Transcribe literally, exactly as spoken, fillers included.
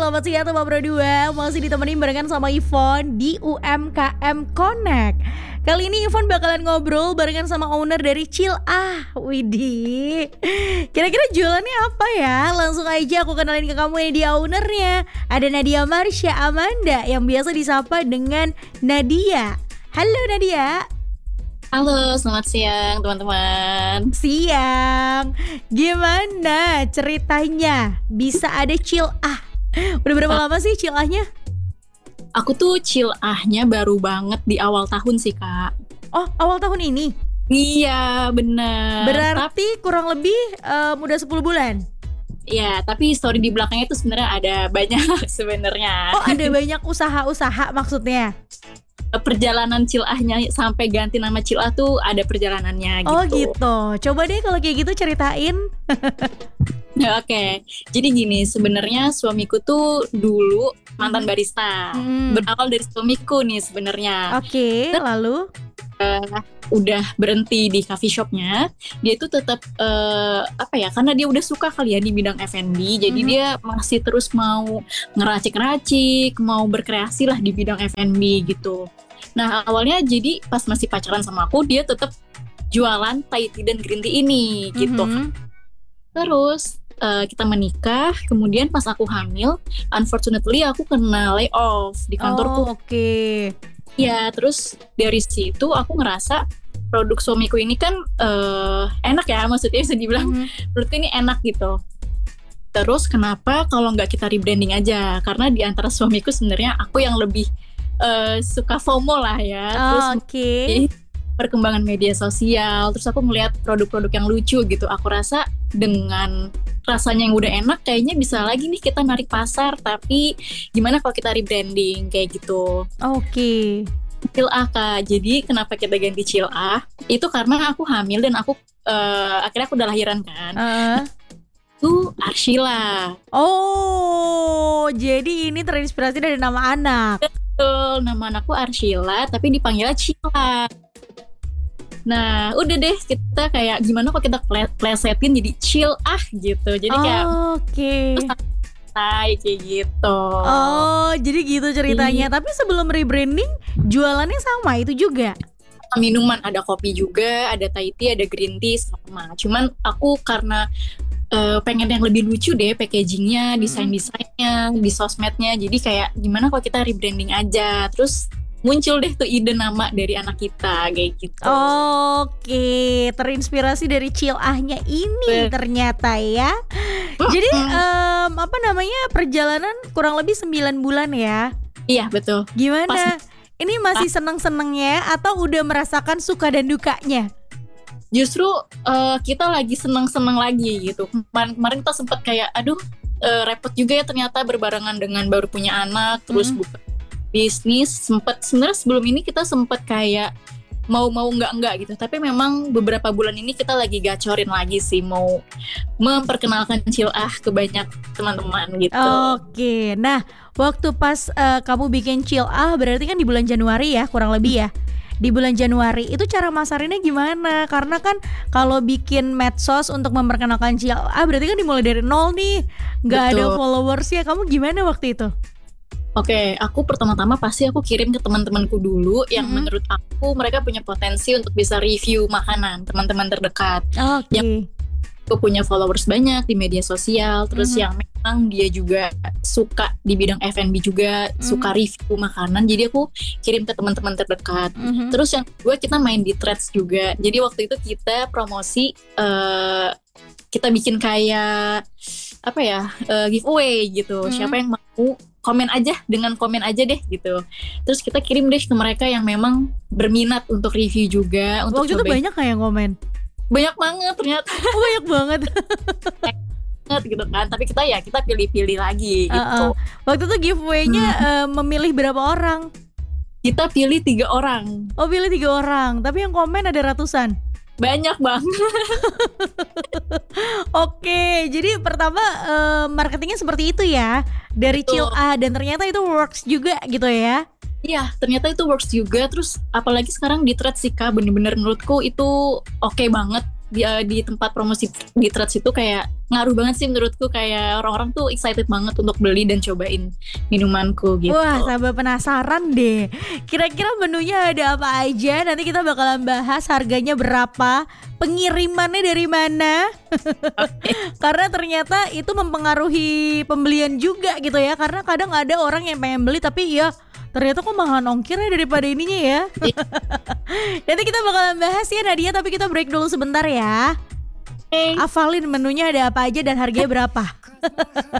selamat siang teman berdua. Masih ditemenin barengan sama Yvonne di U M K M Connect. Kali ini Yvonne bakalan ngobrol barengan sama owner dari Chill Ah. Widih, kira-kira jualannya apa ya? Langsung aja aku kenalin ke kamu ini dia ownernya. Ada Nadia Marsha Amanda yang biasa disapa dengan Nadia. Halo Nadia. Halo, selamat siang teman-teman. Siang. Gimana ceritanya bisa ada Chill Ah? Udah berapa lama sih Chill Ah-nya? Aku tuh Chill Ah-nya baru banget di awal tahun sih, Kak. Oh, awal tahun ini? Iya, benar. Berarti kurang lebih um, udah sepuluh bulan? Iya, tapi story di belakangnya itu sebenarnya ada banyak sebenarnya. Oh, ada banyak usaha-usaha maksudnya? Perjalanan Chill Ah-nya sampai ganti nama Chill Ah tuh ada perjalanannya gitu. Oh gitu. Coba deh kalau kayak gitu ceritain. Ya, oke. Okay. Jadi gini, sebenarnya suamiku tuh dulu mantan barista. Hmm. Berawal dari suamiku nih sebenarnya. Oke, okay, lalu uh, udah berhenti di coffee shopnya, dia tuh tetap uh, apa ya? Karena dia udah suka kali ya di bidang F and B, jadi hmm. dia masih terus mau ngeracik-racik, mau berkreasi lah di bidang F and B gitu. Nah awalnya jadi pas masih pacaran sama aku, dia tetap jualan Thai tea dan green tea ini gitu. Hmm. Terus uh, kita menikah, kemudian pas aku hamil, unfortunately aku kena layoff di kantorku. Oh, oke. Okay. Ya, terus dari situ aku ngerasa produk suamiku ini kan uh, enak ya, maksudnya bisa dibilang mm-hmm. menurutku ini enak gitu. Terus kenapa kalau nggak kita rebranding aja? Karena di antara suamiku sebenarnya aku yang lebih uh, suka FOMO lah ya. Oh, terus oke. Okay. Perkembangan media sosial, terus aku melihat produk-produk yang lucu gitu. Aku rasa dengan rasanya yang udah enak, kayaknya bisa lagi nih kita narik pasar. Tapi gimana kalau kita rebranding kayak gitu? Oke. Okay. Chill Ah, Kak. Jadi kenapa kita ganti Chill Ah? Itu karena aku hamil dan aku uh, akhirnya aku udah lahiran kan. Uh. Itu Arshila. Oh, jadi ini terinspirasi dari nama anak. Betul, nama anakku Arshila, tapi dipanggilnya Chill Ah. Nah udah deh kita kayak gimana kok kita plesetin jadi Chill Ah gitu. Jadi kayak oh, oke okay. santai kayak gitu. Oh jadi gitu ceritanya. Tapi sebelum rebranding jualannya sama itu juga? Minuman, ada kopi juga, ada Thai tea, ada green tea sama. Cuman aku karena uh, pengen yang lebih lucu deh packagingnya, desain-desainnya, di sosmednya. Jadi kayak gimana kalau kita rebranding aja. Terus muncul deh tuh ide nama dari anak kita kayak gitu. Oke, terinspirasi dari Chill Ah-nya ini Be- ternyata ya. Jadi um, apa namanya perjalanan kurang lebih sembilan bulan ya? Iya betul. Gimana? Pas, ini masih pas. seneng-senengnya atau udah merasakan suka dan dukanya? Justru uh, kita lagi seneng-seneng lagi gitu. Kemarin-kemarin kita sempet kayak aduh uh, repot juga ya ternyata berbarengan dengan baru punya anak terus hmm. buka bisnis. Sempet sebenarnya sebelum ini kita sempet kayak mau-mau enggak-enggak gitu, tapi memang beberapa bulan ini kita lagi gacorin lagi sih mau memperkenalkan Chill Ah ke banyak teman-teman gitu. Oke, nah waktu pas uh, kamu bikin Chill Ah berarti kan di bulan Januari ya kurang lebih ya. Di bulan Januari itu cara masarinnya gimana? Karena kan kalau bikin medsos untuk memperkenalkan Chill Ah berarti kan dimulai dari nol nih, nggak ada followersnya. Kamu gimana waktu itu? Oke, okay, aku pertama-tama pasti aku kirim ke teman-temanku dulu yang mm-hmm. menurut aku mereka punya potensi untuk bisa review makanan, teman-teman terdekat. Oke. Okay. Yang aku punya followers banyak di media sosial, terus mm-hmm. yang memang dia juga suka di bidang F and B juga, mm-hmm. suka review makanan. Jadi aku kirim ke teman-teman terdekat. Mm-hmm. Terus yang kedua kita main di Threads juga. Jadi waktu itu kita promosi uh, kita bikin kayak apa ya uh, giveaway gitu. Mm-hmm. Siapa yang mau komen aja, dengan komen aja deh gitu. Terus kita kirim deh ke mereka yang memang berminat untuk review juga. Untuk waktu itu banyak gak yang komen? Banyak banget ternyata. Oh, banyak banget. Banget gitu kan. Tapi kita ya kita pilih-pilih lagi gitu. Uh-uh. Waktu itu giveaway-nya hmm. uh, memilih berapa orang? Kita pilih tiga orang. Oh pilih tiga orang. Tapi yang komen ada ratusan? Banyak banget. Oke, jadi pertama uh, marketingnya seperti itu ya dari Chill Ah dan ternyata itu works juga gitu ya? Iya, ternyata itu works juga. Terus apalagi sekarang di Threads sih Kak, bener-bener menurutku itu oke okay banget. di, uh, di tempat promosi di Threads itu kayak ngaruh banget sih menurutku, kayak orang-orang tuh excited banget untuk beli dan cobain minumanku gitu. Wah, sampai penasaran deh. Kira-kira menunya ada apa aja? Nanti kita bakalan bahas harganya berapa, pengirimannya dari mana. Okay. Karena ternyata itu mempengaruhi pembelian juga gitu ya. Karena kadang ada orang yang pengen beli tapi ya ternyata kok mahal ongkirnya daripada ininya ya. Nanti kita bakalan bahas ya Nadia, tapi kita break dulu sebentar ya. Hey. Hafalin menunya ada apa aja dan harganya berapa.